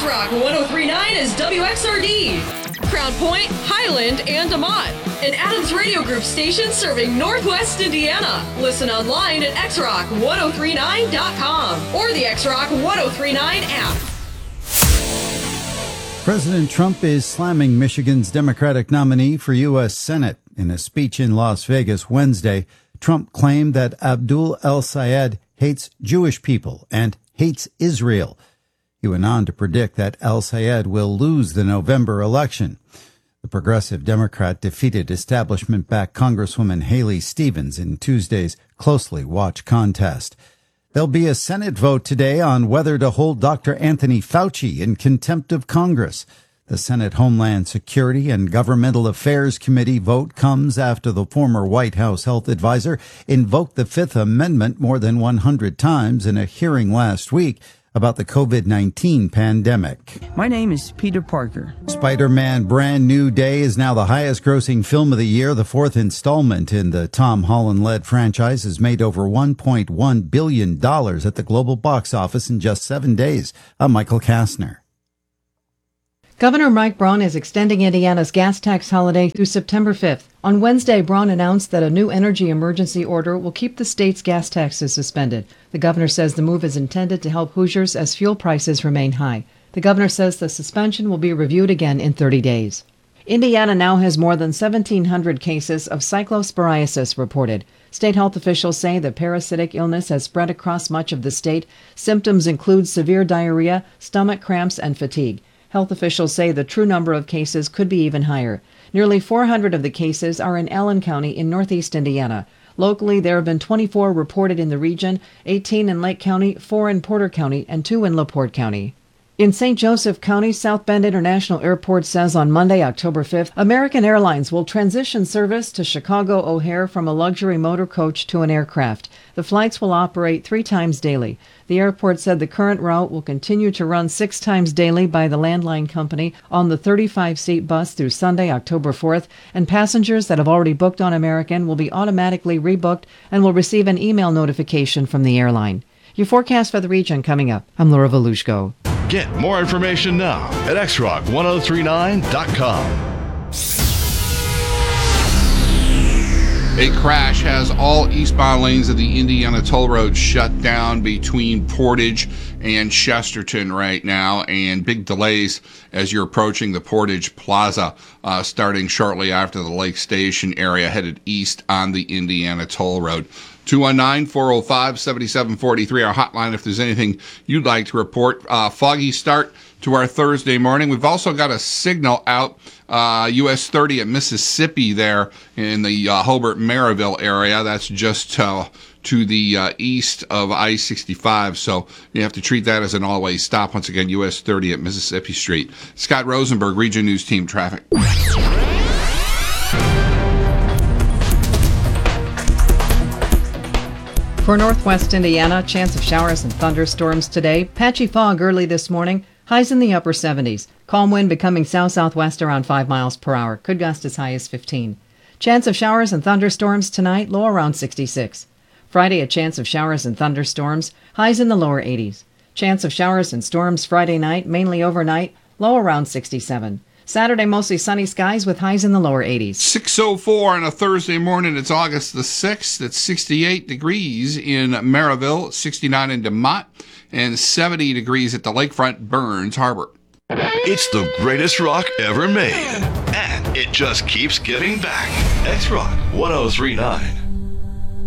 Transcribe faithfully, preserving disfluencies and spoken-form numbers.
X-Rock one oh three point nine is W X R D. Crown Point, Highland, and DeMont. An Adams Radio Group station serving Northwest Indiana. Listen online at x rock ten thirty-nine dot com or the X-Rock ten thirty-nine app. President Trump is slamming Michigan's Democratic nominee for U S Senate. In a speech in Las Vegas Wednesday, Trump claimed that Abdul El-Sayed hates Jewish people and hates Israel. He went on to predict that El-Sayed will lose the November election. The progressive Democrat defeated establishment-backed Congresswoman Haley Stevens in Tuesday's closely watched contest. There'll be a Senate vote today on whether to hold Doctor Anthony Fauci in contempt of Congress. The Senate Homeland Security and Governmental Affairs Committee vote comes after the former White House health advisor invoked the Fifth Amendment more than one hundred times in a hearing last week about the covid nineteen pandemic. My name is Peter Parker. Spider-Man Brand New Day is now the highest-grossing film of the year. The fourth installment in the Tom Holland-led franchise has made over one point one billion dollars at the global box office in just seven days. I'm Michael Kastner. Governor Mike Braun is extending Indiana's gas tax holiday through September fifth. On Wednesday, Braun announced that a new energy emergency order will keep the state's gas taxes suspended. The governor says the move is intended to help Hoosiers as fuel prices remain high. The governor says the suspension will be reviewed again in thirty days. Indiana now has more than seventeen hundred cases of cyclosporiasis reported. State health officials say the parasitic illness has spread across much of the state. Symptoms include severe diarrhea, stomach cramps, and fatigue. Health officials say the true number of cases could be even higher. Nearly four hundred of the cases are in Allen County in northeast Indiana. Locally, there have been twenty-four reported in the region, eighteen in Lake County, four in Porter County, and two in LaPorte County. In Saint Joseph County, South Bend International Airport says on Monday, October fifth, American Airlines will transition service to Chicago O'Hare from a luxury motor coach to an aircraft. The flights will operate three times daily. The airport said the current route will continue to run six times daily by the landline company on the thirty-five seat bus through Sunday, October fourth, and passengers that have already booked on American will be automatically rebooked and will receive an email notification from the airline. Your forecast for the region coming up. I'm Laura Volushko. Get more information now at x rock ten thirty-nine dot com. A crash has all eastbound lanes of the Indiana Toll Road shut down between Portage and Chesterton right now, and big delays as you're approaching the Portage Plaza, uh, starting shortly after the Lake Station area, headed east on the Indiana Toll Road. two one nine, four oh five, seven seven four three, our hotline if there's anything you'd like to report. Uh, foggy start to our Thursday morning. We've also got a signal out uh, U S thirty at Mississippi there in the uh, Hobart-Maryville area. That's just uh, to the uh, east of I sixty-five, so you have to treat that as an all-way stop. Once again, U S thirty at Mississippi Street. Scott Rosenberg, Region News Team Traffic. For northwest Indiana, chance of showers and thunderstorms today. Patchy fog early this morning. Highs in the upper seventies. Calm wind becoming south-southwest around five miles per hour. Could gust as high as fifteen. Chance of showers and thunderstorms tonight, low around sixty-six. Friday, a chance of showers and thunderstorms. Highs in the lower eighties. Chance of showers and storms Friday night, mainly overnight, low around sixty-seven. Saturday, mostly sunny skies with highs in the lower eighties. six oh four on a Thursday morning. It's August the sixth. It's sixty-eight degrees in Maryville, sixty-nine in DeMont, and seventy degrees at the lakefront Burns Harbor. It's the greatest rock ever made, and it just keeps giving back. X-Rock ten thirty-nine.